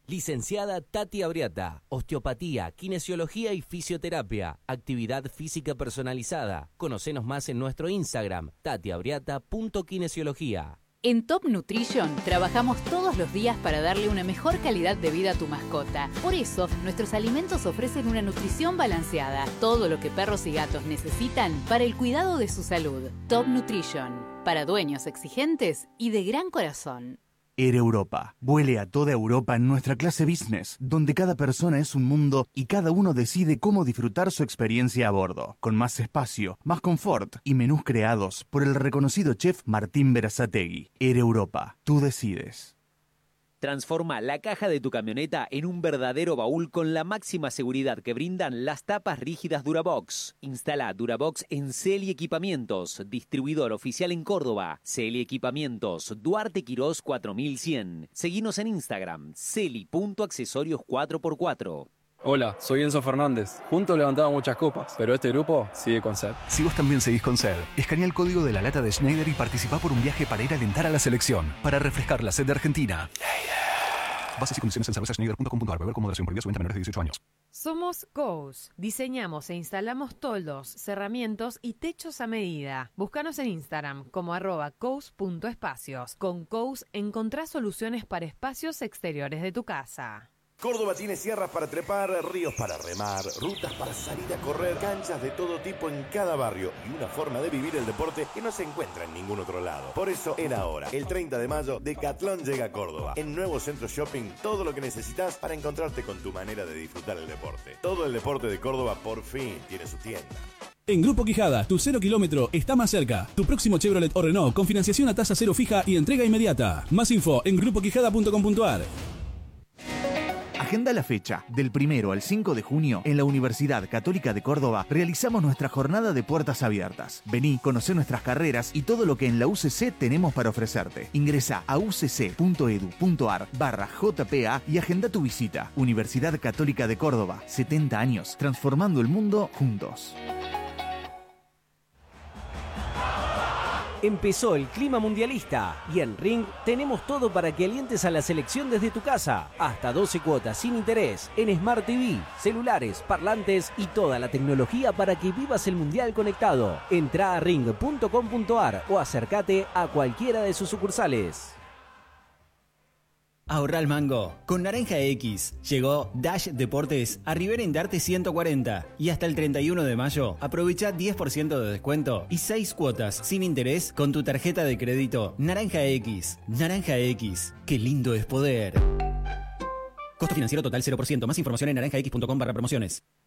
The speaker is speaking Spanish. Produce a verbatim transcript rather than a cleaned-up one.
Licenciada Tati Abriata, osteopatía, kinesiología y fisioterapia, actividad física personalizada. Conocenos más en nuestro Instagram, tati abriata punto kinesiología. En Top Nutrition trabajamos todos los días para darle una mejor calidad de vida a tu mascota. Por eso, nuestros alimentos ofrecen una nutrición balanceada, todo lo que perros y gatos necesitan para el cuidado de su salud. Top Nutrition, para dueños exigentes y de gran corazón. Air Europa. Vuele a toda Europa en nuestra clase business, donde cada persona es un mundo y cada uno decide cómo disfrutar su experiencia a bordo. Con más espacio, más confort y menús creados por el reconocido chef Martín Berazategui. Air Europa. Tú decides. Transforma la caja de tu camioneta en un verdadero baúl con la máxima seguridad que brindan las tapas rígidas Durabox. Instala Durabox en Celi Equipamientos, distribuidor oficial en Córdoba. Celi Equipamientos, Duarte Quirós cuatro mil cien. Seguinos en Instagram, celi punto accesorios cuatro por cuatro. Hola, soy Enzo Fernández. Juntos levantamos muchas copas, pero este grupo sigue con sed. Si vos también seguís con sed, escanea el código de la lata de Schneider y participá por un viaje para ir a alentar a la selección, para refrescar la sed de Argentina. Bases y condiciones en cerveza schneider punto com punto ar. Beber con moderación. Prohibida su venta a menores de dieciocho años. Somos Cous. Diseñamos e instalamos toldos, cerramientos y techos a medida. Búscanos en Instagram como arroba cous punto espacios. Con Cous encontrás soluciones para espacios exteriores de tu casa. Córdoba tiene sierras para trepar, ríos para remar, rutas para salir a correr, canchas de todo tipo en cada barrio y una forma de vivir el deporte que no se encuentra en ningún otro lado. Por eso era hora. El treinta de mayo, Decathlon llega a Córdoba. En Nuevo Centro Shopping, todo lo que necesitas para encontrarte con tu manera de disfrutar el deporte. Todo el deporte de Córdoba por fin tiene su tienda. En Grupo Quijada, tu cero kilómetro está más cerca. Tu próximo Chevrolet o Renault con financiación a tasa cero fija y entrega inmediata. Más info en grupo quijada punto com punto ar. Agenda la fecha. Del primero al cinco de junio, en la Universidad Católica de Córdoba, realizamos nuestra jornada de puertas abiertas. Vení, conocé nuestras carreras y todo lo que en la U C C tenemos para ofrecerte. Ingresá a ucc punto edu punto ar barra jpa y agenda tu visita. Universidad Católica de Córdoba, setenta años, transformando el mundo juntos. Empezó el clima mundialista y en Ring tenemos todo para que alientes a la selección desde tu casa. Hasta doce cuotas sin interés en Smart T V, celulares, parlantes y toda la tecnología para que vivas el mundial conectado. Entrá a ring punto com punto ar o acércate a cualquiera de sus sucursales. Ahorra el mango. Con Naranja X llegó Dash Deportes a Rivera Indarte ciento cuarenta y hasta el treinta y uno de mayo aprovecha diez por ciento de descuento y seis cuotas sin interés con tu tarjeta de crédito Naranja X. Naranja X, qué lindo es poder. Costo financiero total cero por ciento. Más información en naranja x punto com barra promociones.